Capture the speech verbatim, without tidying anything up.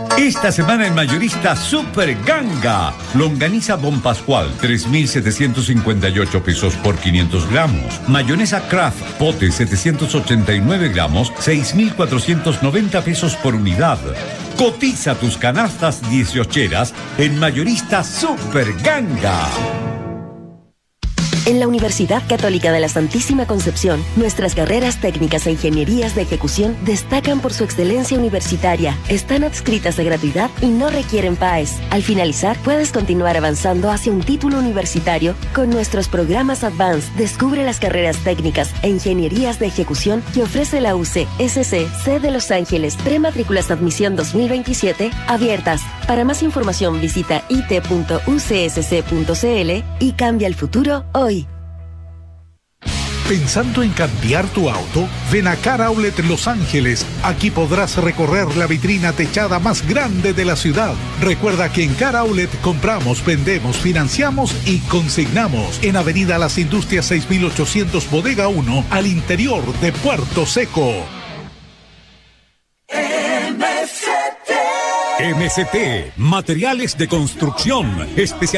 Esta semana en Mayorista Super Ganga. Longaniza Don Pascual, tres mil setecientos cincuenta y ocho pesos por quinientos gramos. Mayonesa Kraft, pote setecientos ochenta y nueve gramos, seis mil cuatrocientos noventa pesos por unidad. Cotiza tus canastas dieciocheras en Mayorista Super Ganga. En la Universidad Católica de la Santísima Concepción, nuestras carreras técnicas e ingenierías de ejecución destacan por su excelencia universitaria, están adscritas de gratuidad y no requieren P A E S. Al finalizar, puedes continuar avanzando hacia un título universitario con nuestros programas Advanced. Descubre las carreras técnicas e ingenierías de ejecución que ofrece la U C S C C de Los Ángeles. Prematrículas de admisión dos mil veintisiete abiertas. Para más información visita i t punto u c s c punto c l y cambia el futuro hoy. ¿Pensando en cambiar tu auto? Ven a Car Outlet Los Ángeles. Aquí podrás recorrer la vitrina techada más grande de la ciudad. Recuerda que en Car Outlet compramos, vendemos, financiamos y consignamos. En Avenida Las Industrias seis mil ochocientos Bodega uno, al interior de Puerto Seco. M C T, Materiales de Construcción, especial.